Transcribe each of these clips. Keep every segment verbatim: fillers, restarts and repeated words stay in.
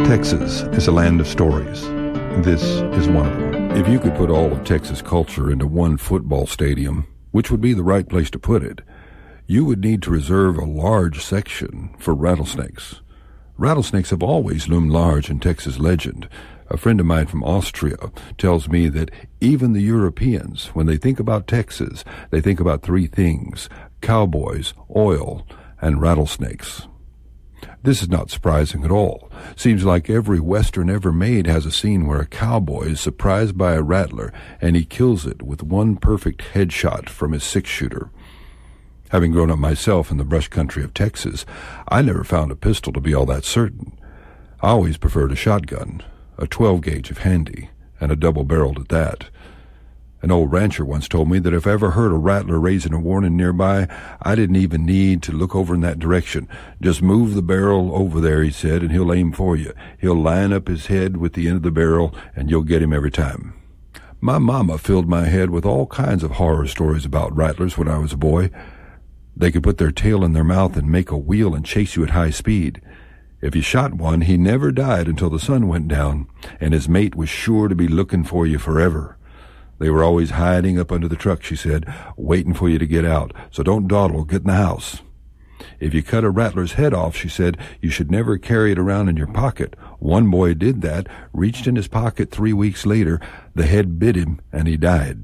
Texas is a land of stories. This is one of them. If you could put all of Texas culture into one football stadium, which would be the right place to put it, you would need to reserve a large section for rattlesnakes. Rattlesnakes have always loomed large in Texas legend. A friend of mine from Austria tells me that even the Europeans, when they think about Texas, they think about three things: cowboys, oil, and rattlesnakes. This is not surprising at all. Seems like every Western ever made has a scene where a cowboy is surprised by a rattler and he kills it with one perfect headshot from his six-shooter. Having grown up myself in the brush country of Texas, I never found a pistol to be all that certain. I always preferred a shotgun, a twelve gauge if handy, and a double-barreled at that. An old rancher once told me that if I ever heard a rattler raising a warning nearby, I didn't even need to look over in that direction. Just move the barrel over there, he said, and he'll aim for you. He'll line up his head with the end of the barrel, and you'll get him every time. My mama filled my head with all kinds of horror stories about rattlers when I was a boy. They could put their tail in their mouth and make a wheel and chase you at high speed. If you shot one, he never died until the sun went down, and his mate was sure to be looking for you forever. They were always hiding up under the truck, she said, waiting for you to get out, so don't dawdle, get in the house. If you cut a rattler's head off, she said, you should never carry it around in your pocket. One boy did that, reached in his pocket three weeks later, the head bit him, and he died.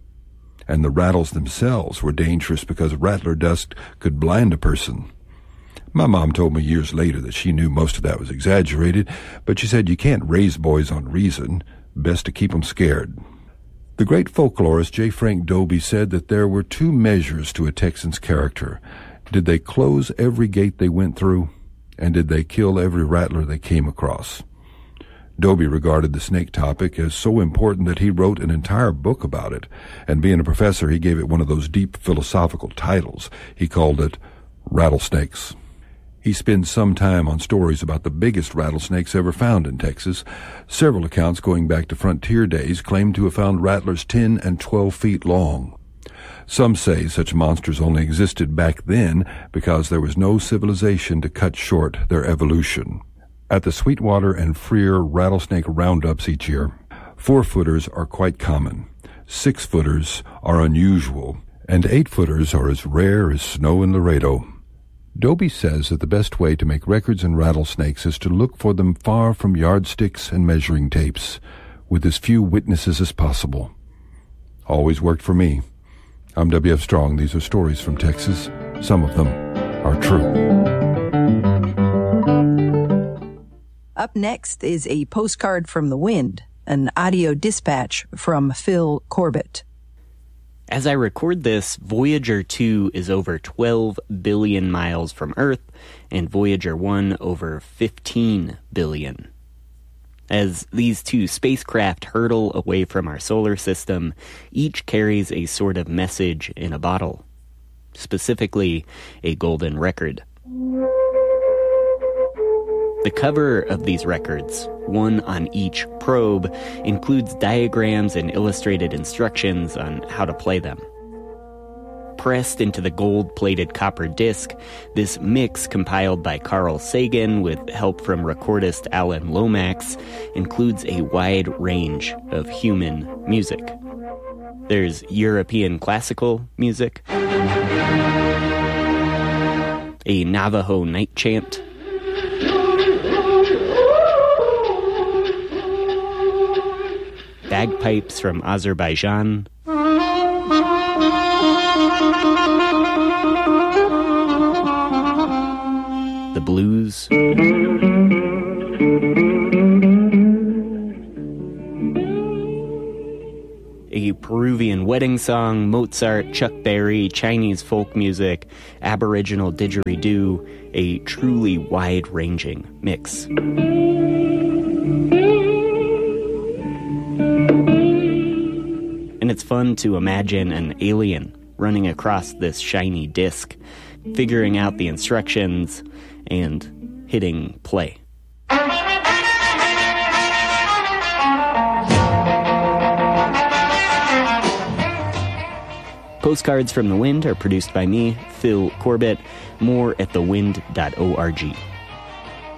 And the rattles themselves were dangerous because rattler dust could blind a person. My mom told me years later that she knew most of that was exaggerated, but she said you can't raise boys on reason. Best to keep them scared. The great folklorist J. Frank Dobie said that there were two measures to a Texan's character. Did they close every gate they went through, and did they kill every rattler they came across? Dobie regarded the snake topic as so important that he wrote an entire book about it, and being a professor, he gave it one of those deep philosophical titles. He called it Rattlesnakes. He spends some time on stories about the biggest rattlesnakes ever found in Texas. Several accounts going back to frontier days claim to have found rattlers ten and twelve feet long. Some say such monsters only existed back then because there was no civilization to cut short their evolution. At the Sweetwater and Freer rattlesnake roundups each year, four-footers are quite common, six-footers are unusual, and eight-footers are as rare as snow in Laredo. Dobie says that the best way to make records in rattlesnakes is to look for them far from yardsticks and measuring tapes, with as few witnesses as possible. Always worked for me. I'm W F Strong. These are stories from Texas. Some of them are true. Up next is a postcard from the wind, an audio dispatch from Phil Corbett. As I record this, Voyager two is over twelve billion miles from Earth, and Voyager one over fifteen billion. As these two spacecraft hurtle away from our solar system, each carries a sort of message in a bottle, specifically a golden record. The cover of these records, one on each probe, includes diagrams and illustrated instructions on how to play them. Pressed into the gold-plated copper disc, this mix compiled by Carl Sagan with help from recordist Alan Lomax includes a wide range of human music. There's European classical music, a Navajo night chant, bagpipes from Azerbaijan, the blues, a Peruvian wedding song, Mozart, Chuck Berry, Chinese folk music, Aboriginal didgeridoo, a truly wide-ranging mix. And it's fun to imagine an alien running across this shiny disc, figuring out the instructions, and hitting play. Postcards from the Wind are produced by me, Phil Corbett. More at the wind dot org.